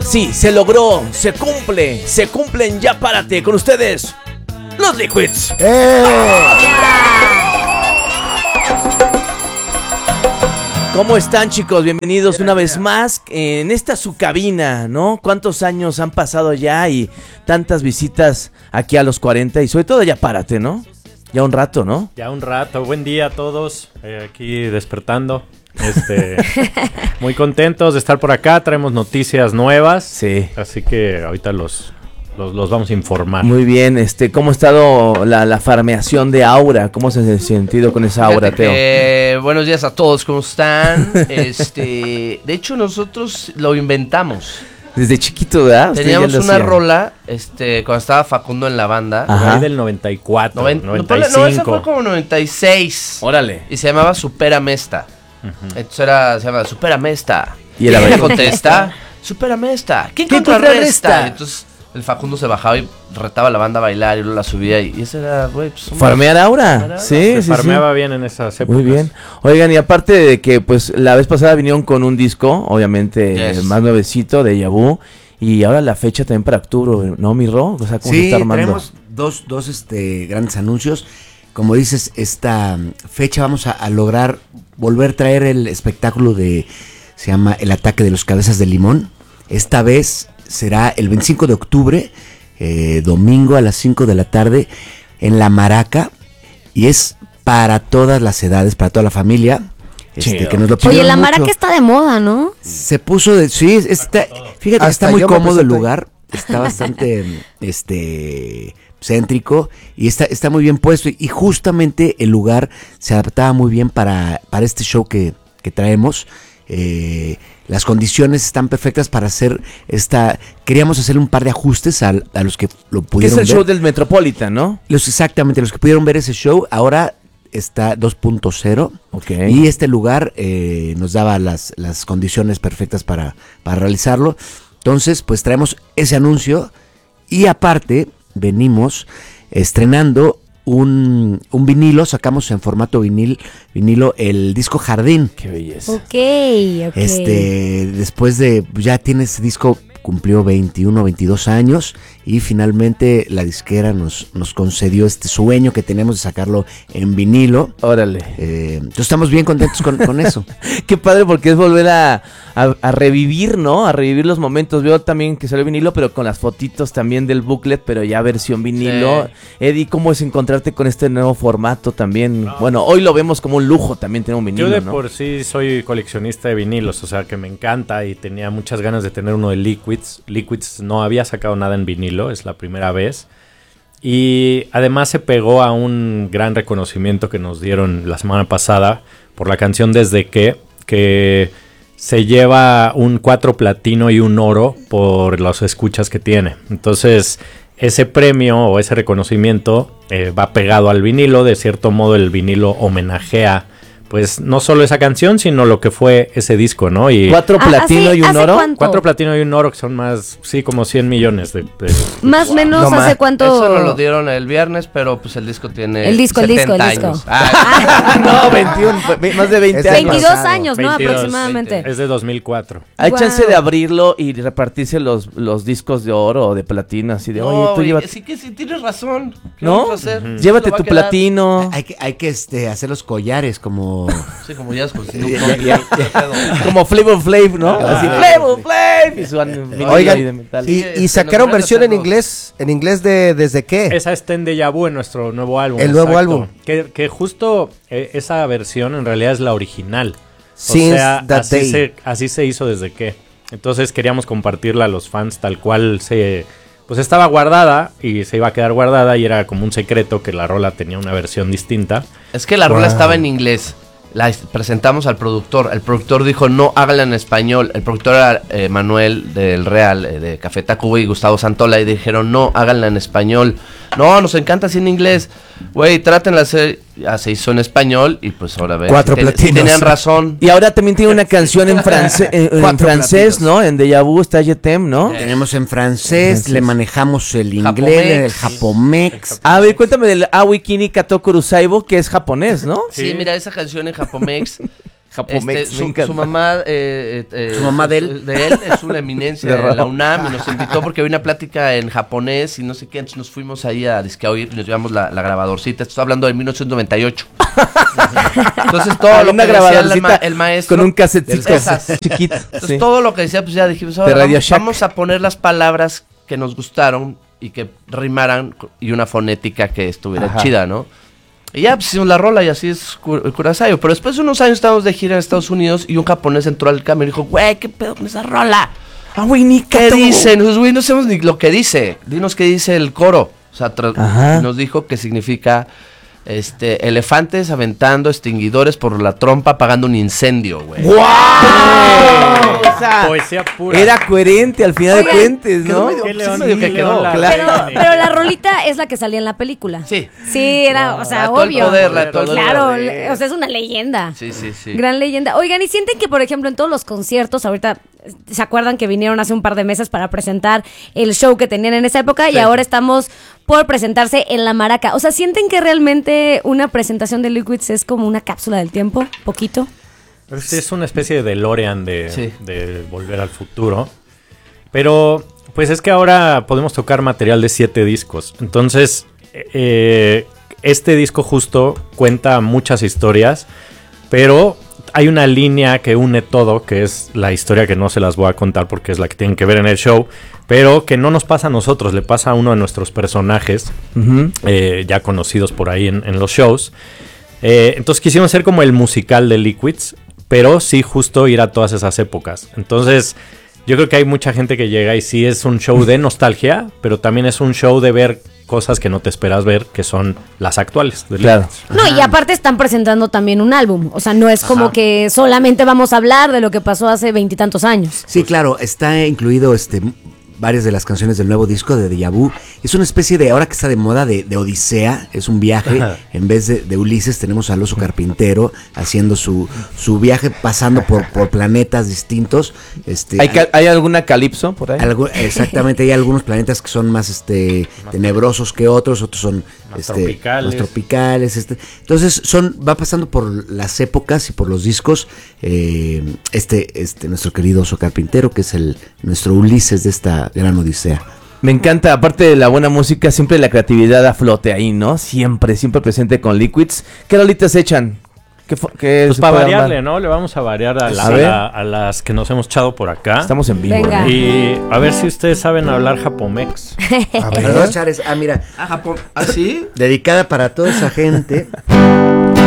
Sí, se logró, se cumplen, ya párate con ustedes, los Liquids. ¿Cómo están, chicos? Bienvenidos una vez más en esta su cabina, ¿no? ¿Cuántos años han pasado ya y tantas visitas aquí a los 40? Y sobre todo ya párate, ¿no? Ya un rato, ¿no? Ya un rato. Buen día a todos, aquí despertando. Muy contentos de estar por acá. Traemos noticias nuevas. Sí. Así que ahorita los vamos a informar. Muy bien, ¿cómo ha estado la farmeación de Aura? ¿Cómo se ha sentido con esa Aura, Teo? Buenos días a todos, ¿cómo están? De hecho, nosotros lo inventamos. Desde chiquito, ¿verdad? Teníamos una rola, cuando estaba Facundo en la banda. Ahí del 94, 95. No, esa fue como 96. Órale. Y se llamaba Supérame esta. Entonces se llamaba Supérame esta. Y él contesta, Supérame esta. ¿Quién contrarresta? Entonces el Facundo se bajaba y retaba a la banda a bailar y luego la subía y ese era, güey, pues... ¿Farmear Aura? Sí, sí, farmeaba bien en esas épocas. Muy bien. Oigan, y aparte de que, pues, la vez pasada vinieron con un disco, obviamente, más nuevecito, de Déjà Vu, y ahora la fecha también para octubre, ¿no, mi Ro? O sea, ¿cómo se está armando? Tenemos dos grandes anuncios. Como dices, esta fecha vamos a lograr volver a traer el espectáculo se llama El Ataque de los Cabezas de Limón. Esta vez será el 25 de octubre, domingo a las 5 de la tarde, en La Maraca, y es para todas las edades, para toda la familia. Que nos lo Oye, La Maraca mucho. Está de moda, ¿no? Se puso fíjate, está muy cómodo el lugar, está bastante céntrico y está muy bien puesto, y justamente el lugar se adaptaba muy bien para este show que traemos. Las condiciones están perfectas para hacer queríamos hacer un par de ajustes a los que lo pudieron ver. Es el show del Metropolitan, ¿no? Exactamente, los que pudieron ver ese show, ahora está 2.0. Okay. Y este lugar nos daba las condiciones perfectas para realizarlo. Entonces, pues traemos ese anuncio, y aparte venimos estrenando un vinilo, sacamos en formato vinilo el disco Jardín. Qué belleza. Ok. Después de, ya tiene ese disco, cumplió 21, 22 años, y finalmente la disquera nos concedió este sueño que tenemos de sacarlo en vinilo. Órale. Entonces estamos bien contentos con eso. Qué padre, porque es volver a revivir, ¿no? A revivir los momentos. Veo también que salió vinilo, pero con las fotitos también del booklet, pero ya versión vinilo. Sí. Eddie, ¿cómo es encontrarte con este nuevo formato también? No. Bueno, hoy lo vemos como un lujo también tener un vinilo, yo de ¿no? por sí soy coleccionista de vinilos, o sea que me encanta, y tenía muchas ganas de tener uno de Liquids. Liquids no había sacado nada en vinilo, es la primera vez. Y además se pegó a un gran reconocimiento que nos dieron la semana pasada por la canción Desde que se lleva un 4 platino y un oro por las escuchas que tiene. Entonces, ese premio o ese reconocimiento va pegado al vinilo. De cierto modo, el vinilo homenajea, pues, no solo esa canción, sino lo que fue ese disco, ¿no? Y 4 platino y un oro. ¿Cuánto? 4 platino y un oro, que son más, sí, como 100 millones de más o menos, ¿hace cuánto? Eso nos lo dieron el viernes, pero pues el disco tiene el disco. años. No, 21, más de 20 años. 22 años, ¿no? 22, Aproximadamente. Es de 2004. Hay chance de abrirlo y repartirse los discos de oro o de platino, así de, oye, tú llévate. Sí que sí tienes razón. ¿Qué ¿No? vamos a hacer? Llévate tu platino. Hay que hacer los collares como... Sí, como ya es como Flavor Flav, ¿no? Así, Flavor Flav. Y su Oigan, de metal. y sacaron versión en inglés de ¿Desde qué? Esa está en Déjà Vu, en nuestro nuevo álbum. El nuevo álbum. Que justo esa versión en realidad es la original. Since o sea, that day. así se hizo desde qué. Entonces queríamos compartirla a los fans tal cual pues estaba guardada y se iba a quedar guardada, y era como un secreto que la rola tenía una versión distinta. Es que la rola estaba en inglés. La presentamos al productor. El productor dijo, no, hágala en español. El productor era Manuel del Real, de Café Tacuba, y Gustavo Santola, y dijeron, no, háganla en español. No, nos encanta así en inglés. Güey, trátenla ya se hizo en español, y pues ahora ven. 4 platinos. Si tenían razón. Y ahora también tiene una canción en francés, platinos. ¿no? En Déjà Vu está Je t'aime, ¿no? Tenemos en francés, le manejamos el inglés, el japomex. A ver, cuéntame del Awi Kini Kato Kurosaibo, que es japonés, ¿no? Sí, mira, esa canción en japomex Japomex, me encanta. Su mamá, Su mamá de él. Es una eminencia de la UNAM y nos invitó porque había una plática en japonés y no sé qué, entonces nos fuimos ahí a disque a oír y nos llevamos la grabadorcita. Estoy hablando de 1998. Entonces todo lo que decía el maestro con un casetcito esas. chiquito. Entonces Sí. todo lo que decía, pues ya dijimos, De ahora Radio vamos, Shack. vamos a poner las palabras que nos gustaron y que rimaran y una fonética que estuviera Ajá. chida, ¿no? Y ya, pues hicimos la rola y así es el Curaçao. Pero después de unos años estábamos de gira en Estados Unidos y un japonés entró al camión y dijo, güey, ¿qué pedo con esa rola? Ah, güey, ni ¿Qué dice? Nosotros, güey, no sabemos ni lo que dice. Dinos qué dice el coro. O sea, Ajá. nos dijo que significa elefantes aventando extinguidores por la trompa apagando un incendio, güey. ¡Guau! O sea, Poesía pura. era coherente al final Oigan, de cuentas, ¿no? ¿Qué león, medio que quedó. Claro. Pero la rolita es la que salía en la película. Sí. Sí, era, o sea, todo el obvio. poder, todo el Claro, poder. o sea, es una leyenda. Sí, sí, sí. Gran leyenda. Oigan, ¿y sienten que, por ejemplo, en todos los conciertos, ahorita, ¿se acuerdan que vinieron hace un par de meses para presentar el show que tenían en esa época? Sí. Y ahora estamos por presentarse en La Maraca. O sea, ¿sienten que realmente una presentación de Liquids es como una cápsula del tiempo? ¿Poquito? Es una especie de DeLorean Sí. de Volver al Futuro. Pero, pues es que ahora podemos tocar material de 7 discos. Entonces, este disco justo cuenta muchas historias, pero hay una línea que une todo, que es la historia que no se las voy a contar porque es la que tienen que ver en el show, pero que no nos pasa a nosotros, le pasa a uno de nuestros personajes, Ujú. ya conocidos por ahí en los shows. Entonces quisimos hacer como el musical de Liquids, pero sí justo ir a todas esas épocas. Entonces yo creo que hay mucha gente que llega y sí es un show de nostalgia, pero también es un show de ver cosas que no te esperas ver, que son las actuales de Claro. Liquids. No, y aparte están presentando también un álbum. O sea, no es como que solamente vamos a hablar de lo que pasó hace 20 y tantos años. Sí, claro, está incluido varias de las canciones del nuevo disco de Deja Vu. Es una especie de, ahora que está de moda, de Odisea. Es un viaje. Ajá. En vez de Ulises tenemos al oso carpintero haciendo su viaje, pasando por planetas distintos. ¿Hay alguna calipso por ahí? Exactamente, hay algunos planetas que son más tenebrosos que otros son Más tropicales. más tropicales. Entonces va pasando por las épocas y por los discos. Nuestro querido oso carpintero, que es nuestro Ulises de esta gran odisea. Me encanta, aparte de la buena música, siempre la creatividad a flote ahí, ¿no? Siempre presente con Liquids. ¿Qué rolitas echan? ¿Qué Pues se para puede variarle, armar? ¿no? Le vamos a variar A ver. a las que nos hemos echado por acá. Estamos en vivo. Venga. ¿no? Y a ver si ustedes saben hablar japomex. A ver. Vamos a echar mira, Ah, Japón. ¿Ah, sí? dedicada para toda esa gente.